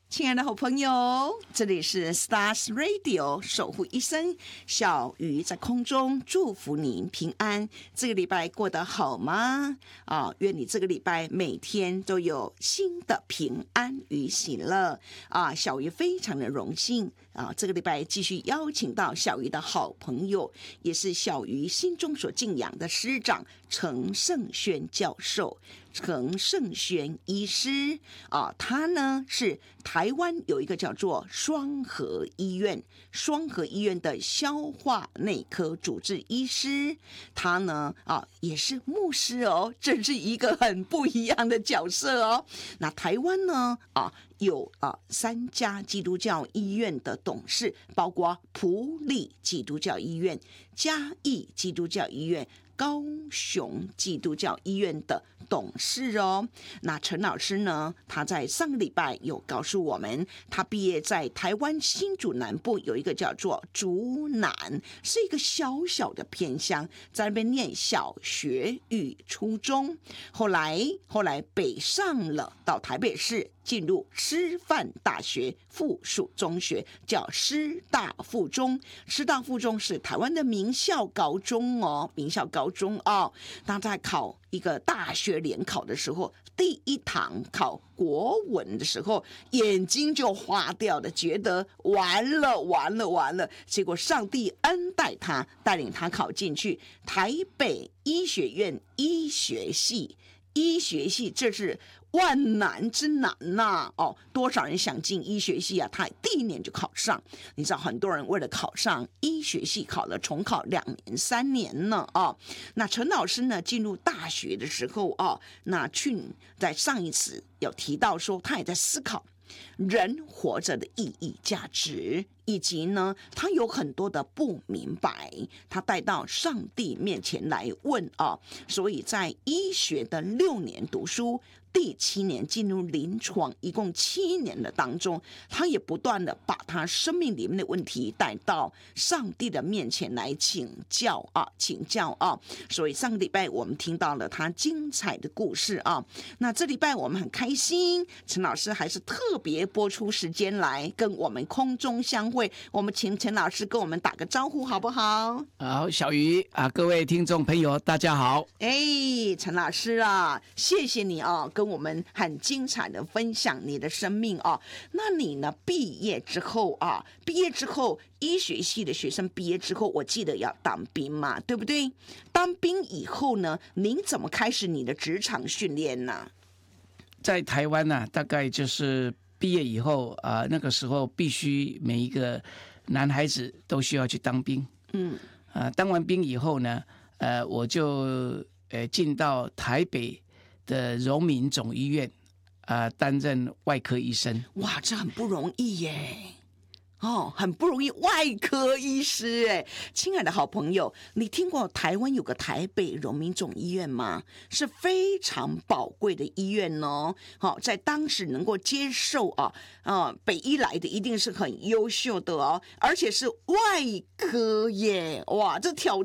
亲爱的好朋友，这里是 Stars Radio 守护一生，小鱼在空中祝福您平安。这个礼拜过得好吗？愿你这个礼拜每天都有新的平安与喜乐小鱼非常的荣幸这个礼拜继续邀请到小鱼的好朋友，也是小鱼心中所敬仰的师长陈胜轩教授。陈胜轩医师他呢是台湾有一个叫做双和医院的消化内科主治医师，他呢也是牧师哦，这是一个很不一样的角色哦。那台湾呢有3家基督教医院的董事，包括埔里基督教医院、嘉义基督教医院、高雄基督教医院的董事哦。那陈老师呢，他在上个礼拜有告诉我们，他毕业在台湾新竹南部有一个叫做竹南，是一个小小的偏乡，在那边念小学与初中，后来北上了到台北市，进入师范大学附属中学，叫师大附中。师大附中是台湾的名校高中哦，当他考一个大学联考的时候，第一堂考国文的时候，眼睛就花掉了，觉得完了。结果上帝恩待他，带领他考进去台北医学院医学系，这是万难之难呐！多少人想进医学系他第一年就考上。你知道很多人为了考上医学系重考2年3年呢那陈老师呢进入大学的时候那在上一次有提到说，他也在思考人活着的意义价值，以及呢他有很多的不明白，他带到上帝面前来问所以在医学的6年读书，第7年进入临床，一共7年的当中，他也不断的把他生命里面的问题带到上帝的面前来请教所以上个礼拜我们听到了他精彩的故事那这礼拜我们很开心，陈老师还是特别播出时间来跟我们空中相会，我们请陈老师跟我们打个招呼好不好？ 好，小鱼各位听众朋友大家好。 陈老师谢谢你跟我们很精彩的分享你的生命那你呢毕业之后医学系的学生毕业之后，我记得要当兵嘛，对不对？当兵以后呢，您怎么开始你的职场训练呢？ 在台湾大概就是毕业以后那个时候必须每一个男孩子都需要去当兵。当完兵以后呢我就进到台北的荣民总医院担任外科医生。 哇，这很不容易耶很不容易，外科医师亲爱的好朋友，你听过台湾有个台北荣民总医院吗？是非常宝贵的医院在当时能够接受北医来的一定是很优秀的而且是外科耶，哇，这挑